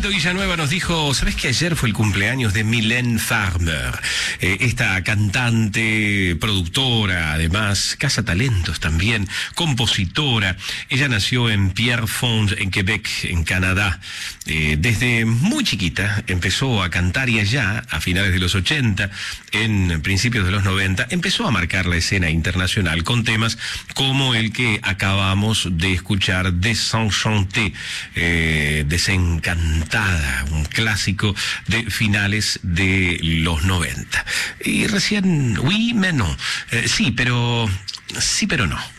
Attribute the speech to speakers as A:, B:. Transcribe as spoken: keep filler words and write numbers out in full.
A: Beto Villanueva nos dijo, ¿sabés que ayer fue el cumpleaños de Mylène Farmer? Eh, esta cantante, productora, además, cazatalentos también, compositora. Ella nació en Pierrefonds, en Quebec, en Canadá. Eh, desde muy chiquita empezó a cantar y allá, a finales de los ochenta, en principios de los noventa, empezó a marcar la escena internacional con temas como el que acabamos de escuchar, Désenchanté, eh, Desencantada, un clásico de finales de los noventa. Y recién, oui, mais non. Eh, sí, pero, sí, pero no.